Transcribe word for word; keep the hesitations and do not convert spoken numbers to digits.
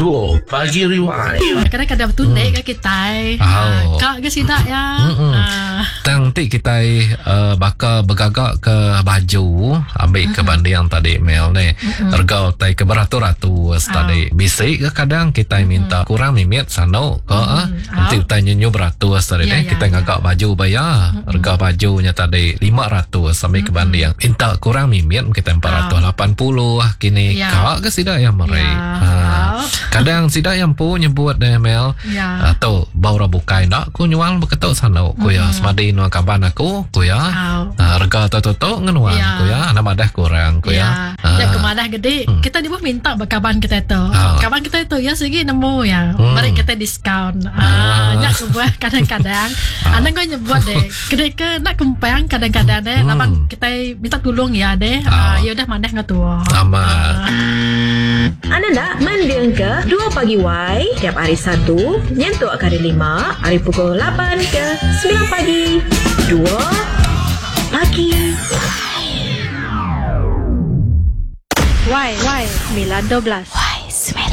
Duo Pagi Rewind. Kadang-kadang tu naik ke kita. Oh. Kak ke sidak ya. Ah. Nanti kita uh, bakal bergagak ke baju, ambil ke banding yang tadi Mel ni. Harga tai ke beratus-ratus tadi. Bisik ke kadang kita minta kurang mimit sana ke ah. Nanti kita nyanyi beratus tadi Ya, ni. ya, Kita ya. ngagak baju bayar. Harga bajunya tadi lima ratus sampai ke banding. Minta kurang mimit kita empat ratus lapan puluh ah kini. Ya. Kak ke sidak yang meri. Ya. Ha. Kadang sidak yang pu nyebut deh Mel. Ya. Atau bawa bukai nak ku nyual beketuk sana ku ya. Semadi nuang kaban aku ku ya. Au. Uh, harga tu-tu ngenuang Ya. ku ya. Nama dah kurang ku Ya, ya. ya Ah. kemadah gede. Kita di bawah minta bakaban kita itu. Ah. Kaban kita itu ya segi nemu ya. Hmm. Mari kita diskaun. Ah. Ah, nak sebuah kadang-kadang. Anak kau nyebut deh. Gede ke nak kempang kadang-kadang deh. Hmm. Labang kita minta tolong ya deh. Ah. Ah, ya udah mandah ngatu. Amat. Anda nak mendiang ke dua Pagi Y tiap hari Sabtu nyentuh hari lima hari pukul lapan ke sembilan pagi. dua Pagi Y Y sembilan dua belas.